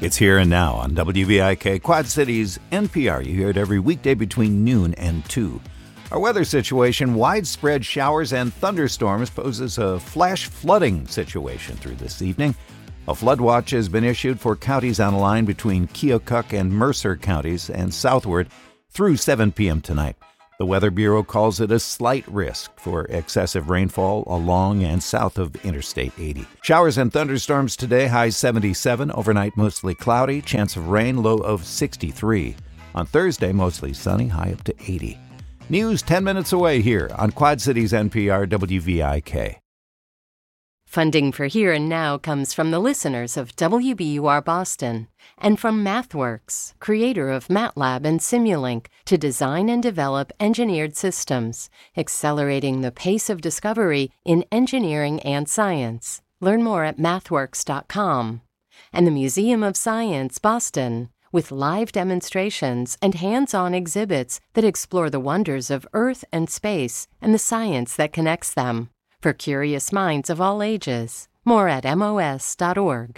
It's Here and Now on WVIK Quad Cities NPR. You hear it every weekday between noon and 2. Our weather situation, widespread showers and thunderstorms poses a flash flooding situation through this evening. A flood watch has been issued for counties on a line between Keokuk and Mercer counties and southward through 7 p.m. tonight. The Weather Bureau calls it a slight risk for excessive rainfall along and south of Interstate 80. Showers and thunderstorms today, high 77. Overnight, mostly cloudy. Chance of rain, low of 63. On Thursday, mostly sunny, high up to 80. News 10 minutes away here on Quad Cities NPR WVIK. Funding for Here and Now comes from the listeners of WBUR Boston and from MathWorks, creator of MATLAB and Simulink, to design and develop engineered systems, accelerating the pace of discovery in engineering and science. Learn more at mathworks.com. And the Museum of Science, Boston, with live demonstrations and hands-on exhibits that explore the wonders of Earth and space and the science that connects them. For curious minds of all ages. More at mos.org.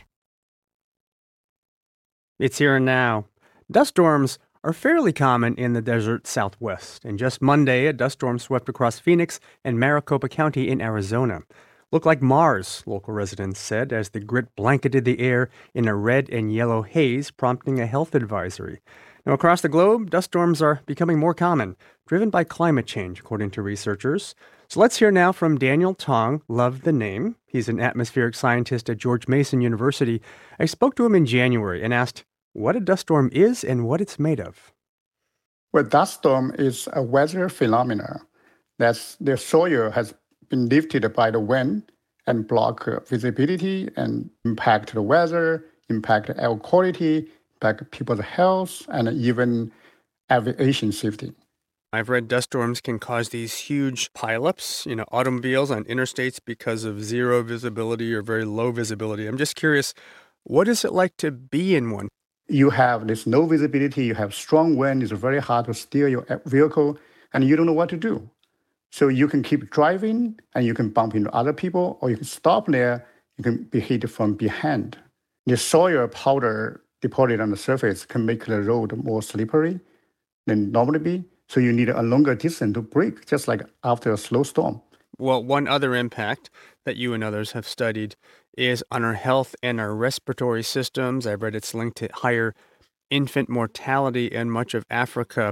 It's Here and Now. Dust storms are fairly common in the desert Southwest, and just Monday, a dust storm swept across Phoenix and Maricopa County in Arizona. Looked like Mars, local residents said, as the grit blanketed the air in a red and yellow haze, prompting a health advisory. Now, across the globe, dust storms are becoming more common, driven by climate change, according to researchers. So let's hear now from Daniel Tong, love the name. He's an atmospheric scientist at George Mason University. I spoke to him in January and asked what a dust storm is and what it's made of. Well, dust storm is a weather phenomena that the soil has been lifted by the wind and block visibility and impact the weather, impact air quality, impact people's health, and even aviation safety. I've read dust storms can cause these huge pileups, automobiles on interstates because of zero visibility or very low visibility. I'm just curious, what is it like to be in one? You have this low visibility, you have strong wind, it's very hard to steer your vehicle, and you don't know what to do. So you can keep driving, and you can bump into other people, or you can stop there, you can be hit from behind. The soil powder deposited on the surface can make the road more slippery than normally be. So you need a longer distance to brake, just like after a slow storm. Well, one other impact that you and others have studied is on our health and our respiratory systems. I've read it's linked to higher infant mortality in much of Africa.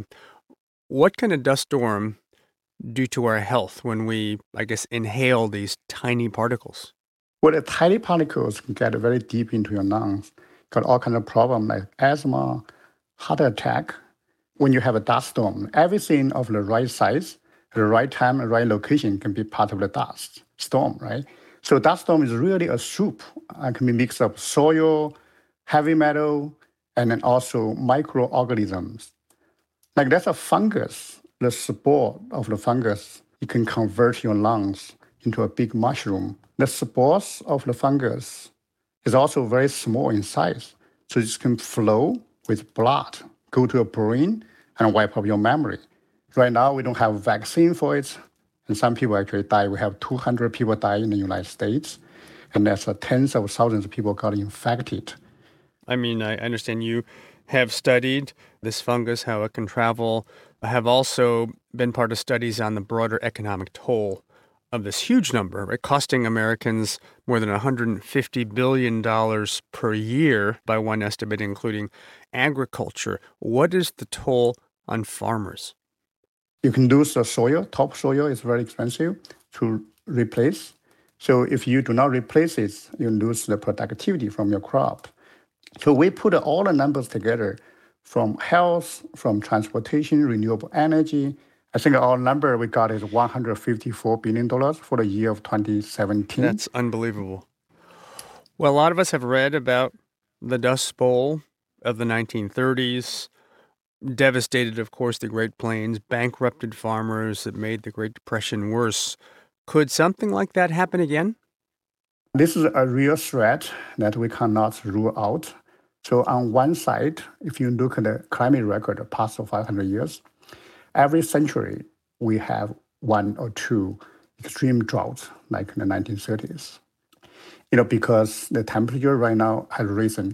What can a dust storm do to our health when we, inhale these tiny particles? Well, the tiny particles can get very deep into your lungs, got all kinds of problems like asthma, heart attack. When you have a dust storm, everything of the right size, the right time, the right location can be part of the dust storm, right? So dust storm is really a soup. It can be mixed of soil, heavy metal, and then also microorganisms. Like that's a fungus. The spore of the fungus, it can convert your lungs into a big mushroom. The spores of the fungus is also very small in size. So it can flow with blood, go to your brain, and wipe up your memory. Right now, we don't have a vaccine for it, and some people actually die. We have 200 people die in the United States, and that's tens of thousands of people got infected. I understand you have studied this fungus, how it can travel, have also been part of studies on the broader economic toll of this huge number, right? Costing Americans more than $150 billion per year by one estimate, including agriculture. What is the toll on farmers? You can lose the soil. Topsoil is very expensive to replace. So if you do not replace it, you lose the productivity from your crop. So we put all the numbers together from health, from transportation, renewable energy. I think our number we got is $154 billion for the year of 2017. That's unbelievable. Well, a lot of us have read about the Dust Bowl of the 1930s, devastated, of course, the Great Plains, bankrupted farmers that made the Great Depression worse. Could something like that happen again? This is a real threat that we cannot rule out. So on one side, if you look at the climate record of past 500 years, every century we have one or two extreme droughts, like in the 1930s. Because the temperature right now has risen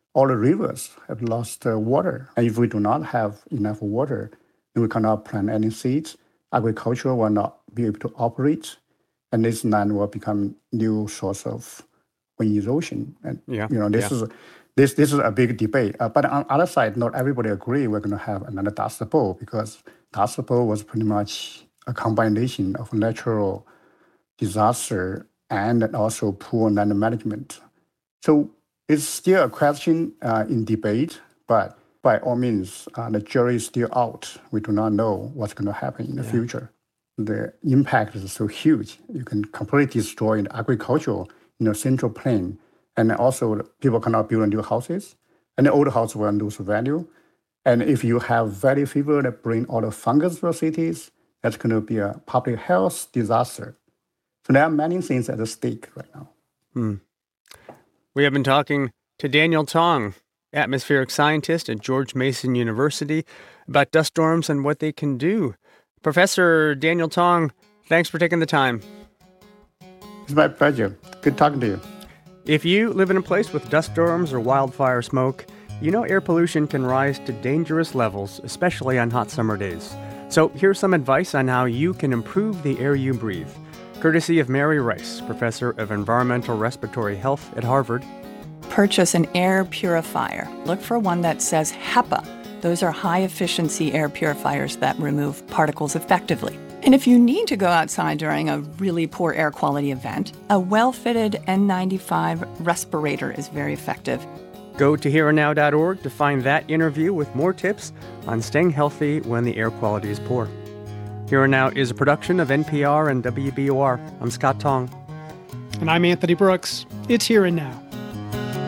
all the rivers have lost water. And if we do not have enough water, then we cannot plant any seeds. Agriculture will not be able to operate, and this land will become new source of wind erosion. And this is a big debate. But on the other side, not everybody agree we're going to have another Dust Bowl, because Dust Bowl was pretty much a combination of natural disaster and also poor land management. So it's still a question in debate, but by all means, the jury is still out. We do not know what's going to happen in the future. The impact is so huge. You can completely destroy the agriculture in the Central Plain. And also, people cannot build new houses, and the old house will lose value. And if you have valley fever that bring all the fungus to the cities, that's going to be a public health disaster. So there are many things at stake right now. We have been talking to Daniel Tong, atmospheric scientist at George Mason University, about dust storms and what they can do. Professor Daniel Tong, thanks for taking the time. It's my pleasure. Good talking to you. If you live in a place with dust storms or wildfire smoke, you know air pollution can rise to dangerous levels, especially on hot summer days. So here's some advice on how you can improve the air you breathe, courtesy of Mary Rice, professor of environmental respiratory health at Harvard. Purchase an air purifier. Look for one that says HEPA. Those are high-efficiency air purifiers that remove particles effectively. And if you need to go outside during a really poor air quality event, a well-fitted N95 respirator is very effective. Go to hereandnow.org to find that interview with more tips on staying healthy when the air quality is poor. Here and Now is a production of NPR and WBUR. I'm Scott Tong. And I'm Anthony Brooks. It's Here and Now.